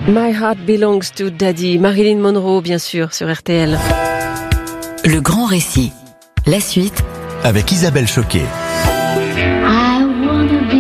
My Heart Belongs to Daddy, Marilyn Monroe bien sûr sur RTL. Le grand récit, la suite avec Isabelle Choquet.